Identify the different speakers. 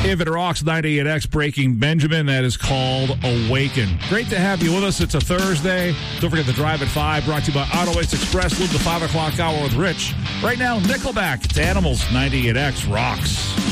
Speaker 1: If It Rocks 98X Breaking Benjamin, that is called Awaken. Great to have you with us. It's a Thursday. Don't forget the Drive at 5, brought to you by Auto Waste Express. Live the 5 o'clock hour with Rich. Right now, Nickelback. It's Animals 98X Rocks.